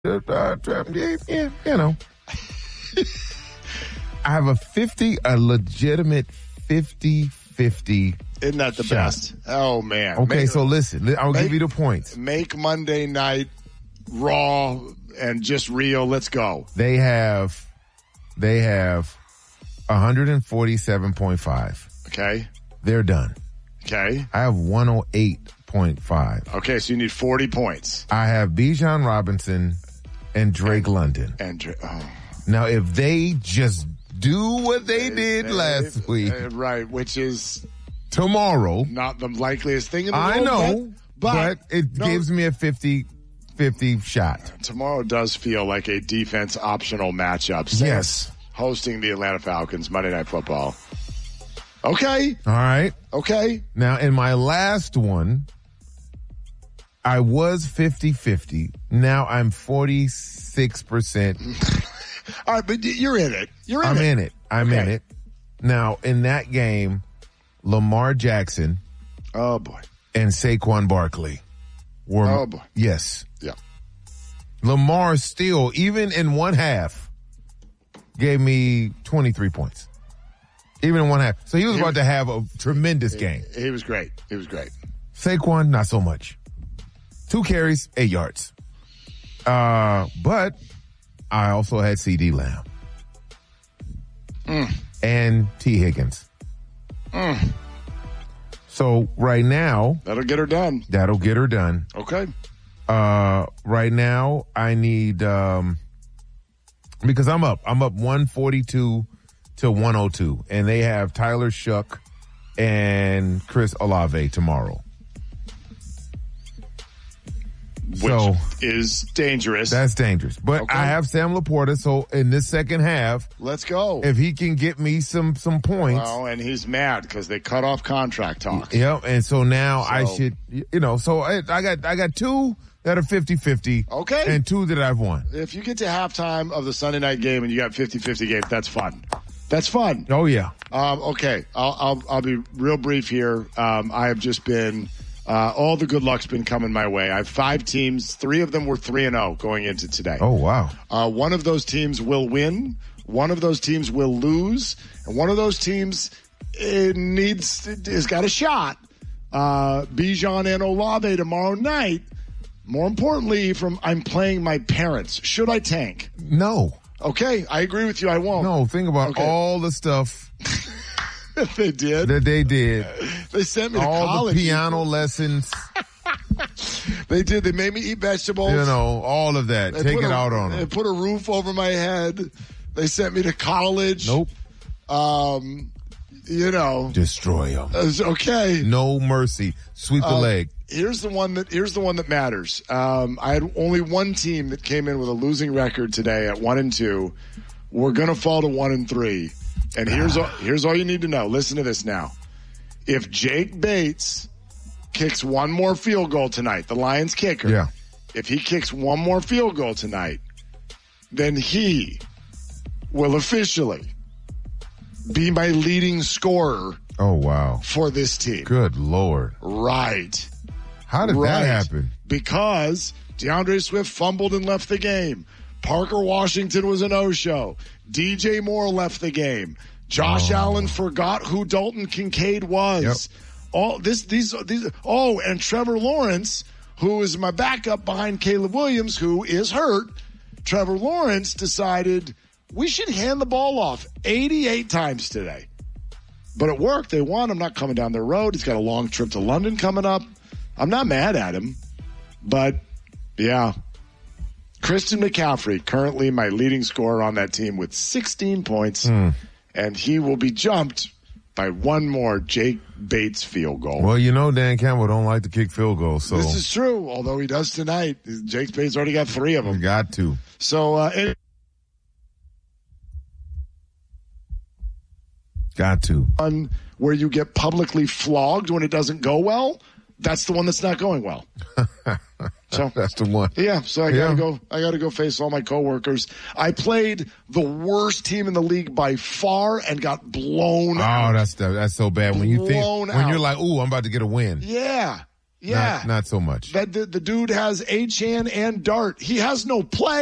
You know. I have a legitimate 50-50. Isn't that the best? Oh, man. Okay, so listen. I'll give you the points. Make Monday night raw and just real. Let's go. They have 147.5. Okay. They're done. Okay. I have 108.5. Okay, so you need 40 points. I have Bijan Robinson and Drake London. Now, if they just do what they did last week. Right, which is tomorrow. Not the likeliest thing in the world. I know, but it gives me a 50-50 shot. Tomorrow does feel like a defense optional matchup. Yes. Hosting the Atlanta Falcons, Monday Night Football. Okay. All right. Okay. Now, in my last one, I was 50-50. Now I'm 46%. All right, but you're in it. I'm in it. I'm in it. Now, in that game, Lamar Jackson. Oh, boy. And Saquon Barkley were. Oh, boy. Yes. Yeah. Lamar still, even in one half, gave me 23 points. Even in one half. So he was about to have a tremendous game. He was great. Saquon, not so much. 2 carries, 8 yards. But I also had CD Lamb. And T. Higgins. So right now. That'll get her done. Okay. Right now, I need, because I'm up 142 to 102, and they have Tyler Shuck and Chris Olave tomorrow. Which is dangerous. That's dangerous. But I have Sam Laporta, so in this second half, let's go. If he can get me some points. Well, and he's mad because they cut off contract talks. Yep, and so now I should, so I got 2 that are 50-50. Okay. And 2 that I've won. If you get to halftime of the Sunday night game and you got 50-50 game, that's fun. That's fun. Oh, yeah. Okay. I'll be real brief here. I have just been, all the good luck's been coming my way. I have 5 teams. 3 of them were 3-0 going into today. Oh, wow. One of those teams will win. One of those teams will lose. And one of those teams has got a shot. Bijan and Olave tomorrow night. More importantly, I'm playing my parents. Should I tank? No. Okay, I agree with you. I won't. No, think about all the stuff they did. That they did. They sent me to all college. The piano lessons. They did. They made me eat vegetables. All of that. Take it out on them. They put a roof over my head. They sent me to college. Nope. Destroy them. Okay. No mercy. Sweep the leg. Here's the one that matters. I had only one team that came in with a losing record today at 1-2. We're gonna fall to 1-3. And here's all you need to know. Listen to this now. If Jake Bates kicks one more field goal tonight, the Lions kicker. If he kicks one more field goal tonight, then he will officially be my leading scorer. Oh, wow. For this team. Good Lord. Right. How did that happen? Because DeAndre Swift fumbled and left the game. Parker Washington was a no-show. DJ Moore left the game. Josh Allen forgot who Dalton Kincaid was. Yep. And Trevor Lawrence, who is my backup behind Caleb Williams, who is hurt. Trevor Lawrence decided we should hand the ball off 88 times today. But it worked. They won. I'm not coming down their road. He's got a long trip to London coming up. I'm not mad at him. But, yeah. Christian McCaffrey, currently my leading scorer on that team with 16 points. And he will be jumped by one more Jake Bates field goal. Well, Dan Campbell don't like to kick field goals. So this is true, although he does tonight. Jake Bates already got 3 of them. You got to. So, got to. One where you get publicly flogged when it doesn't go well, that's the one that's not going well. So that's the one. Yeah, so I gotta go face all my coworkers. I played the worst team in the league by far and got blown out. Oh, that's so bad. When you're like, ooh, I'm about to get a win. Yeah. Yeah. Not so much. That the dude has Achane and Dart. He has no play.